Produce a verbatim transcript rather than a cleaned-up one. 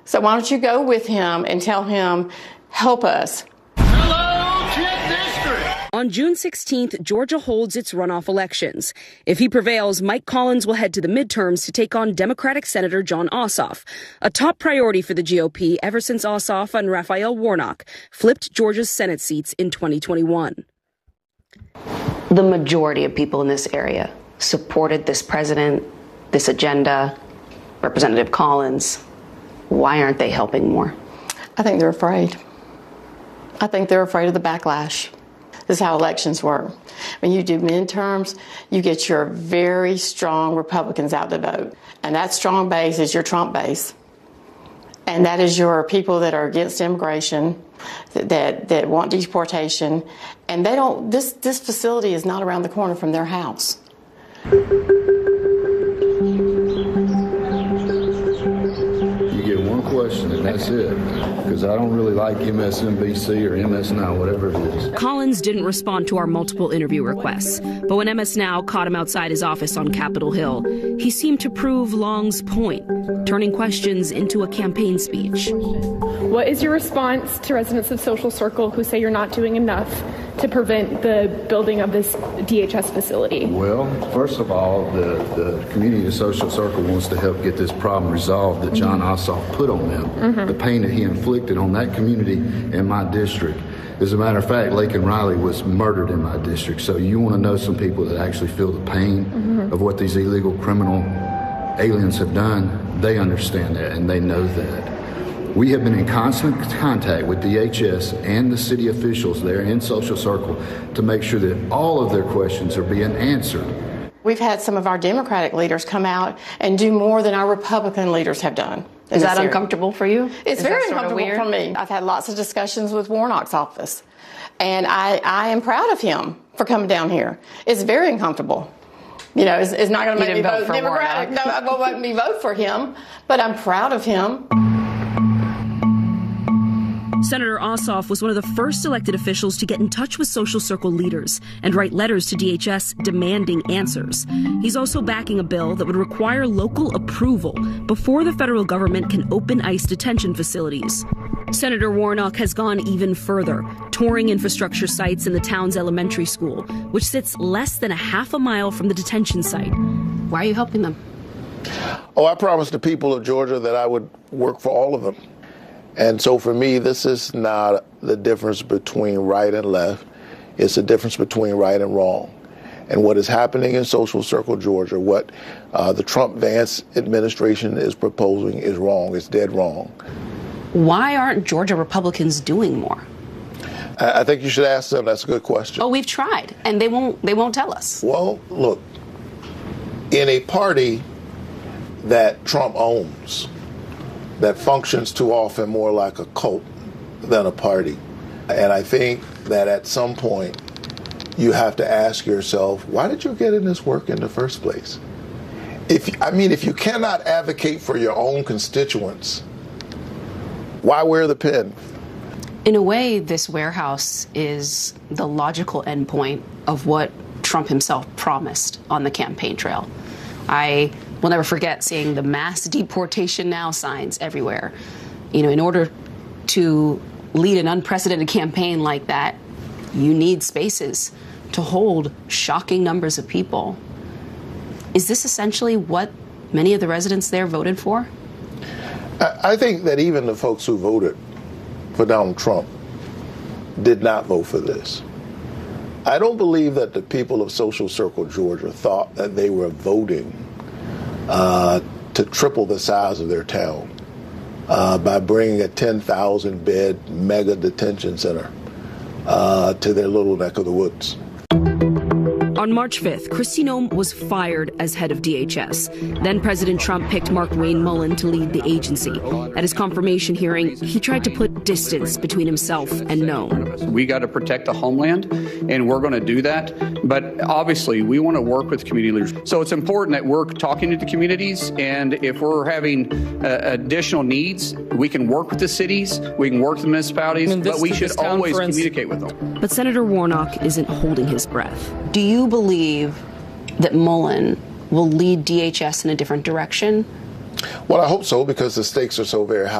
So why don't you go with him and tell him, help us. On June sixteenth, Georgia holds its runoff elections. If he prevails, Mike Collins will head to the midterms to take on Democratic Senator Jon Ossoff, a top priority for the G O P ever since Ossoff and Raphael Warnock flipped Georgia's Senate seats in twenty twenty-one. The majority of people in this area supported this president, this agenda, Representative Collins. Why aren't they helping more? I think they're afraid. I think they're afraid of the backlash. This is how elections work. When you do midterms, you get your very strong Republicans out to vote. And that strong base is your Trump base. And that is your people that are against immigration, that, that, that want deportation. And they don't, this, this facility is not around the corner from their house. You get one question and that's it. Because I don't really like M S N B C or M S Now, whatever it is. Collins didn't respond to our multiple interview requests, but when M S Now caught him outside his office on Capitol Hill, he seemed to prove Long's point, turning questions into a campaign speech. What is your response to residents of Social Circle who say you're not doing enough to prevent the building of this D H S facility? Well, first of all, the, the community of Social Circle wants to help get this problem resolved that Jon Ossoff put on them, mm-hmm. the pain that he inflicted on that community in my district. As a matter of fact, Laken Riley was murdered in my district. So you want to know some people that actually feel the pain mm-hmm. of what these illegal criminal aliens have done. They understand that and they know that. We have been in constant contact with D H S and the city officials there in Social Circle to make sure that all of their questions are being answered. We've had some of our Democratic leaders come out and do more than our Republican leaders have done. Is that uncomfortable for you? It's Is very that sort of uncomfortable weird? for me. I've had lots of discussions with Warnock's office, and I, I am proud of him for coming down here. It's very uncomfortable. You know, it's, it's not going to make me vote, vote Democratic. No, I won't make me vote for him, but I'm proud of him. Senator Ossoff was one of the first elected officials to get in touch with Social Circle leaders and write letters to D H S demanding answers. He's also backing a bill that would require local approval before the federal government can open ICE detention facilities. Senator Warnock has gone even further, touring infrastructure sites in the town's elementary school, which sits less than a half a mile from the detention site. Why are you helping them? Oh, I promised the people of Georgia that I would work for all of them. And so for me, this is not the difference between right and left. It's the difference between right and wrong. And what is happening in Social Circle, Georgia, what uh, the Trump-Vance administration is proposing is wrong. It's dead wrong. Why aren't Georgia Republicans doing more? I, I think you should ask them. That's a good question. Oh, we've tried, and they won't, they won't tell us. Well, look, in a party that Trump owns, that functions too often more like a cult than a party. And I think that at some point you have to ask yourself, why did you get in this work in the first place? If I mean, if you cannot advocate for your own constituents, why wear the pin? In a way, this warehouse is the logical endpoint of what Trump himself promised on the campaign trail. I will never forget seeing the mass deportation now signs everywhere. You know, in order to lead an unprecedented campaign like that, you need spaces to hold shocking numbers of people. Is this essentially what many of the residents there voted for? I think that even the folks who voted for Donald Trump did not vote for this. I don't believe that the people of Social Circle, Georgia, thought that they were voting uh, to triple the size of their town uh, by bringing a ten thousand bed mega detention center uh, to their little neck of the woods. On March fifth, Kristi Noem was fired as head of D H S. Then President Trump picked Mark Wayne Mullen to lead the agency. At his confirmation hearing, he tried to put distance between himself and Noem. We got to protect the homeland, and we're going to do that. But obviously, we want to work with community leaders. So it's important that we're talking to the communities, and if we're having uh, additional needs, we can work with the cities, we can work with the municipalities, I mean, this, but we should always communicate with them. But Senator Warnock isn't holding his breath. Do you believe that Mullen will lead D H S in a different direction? Well, I hope so, because the stakes are so very high.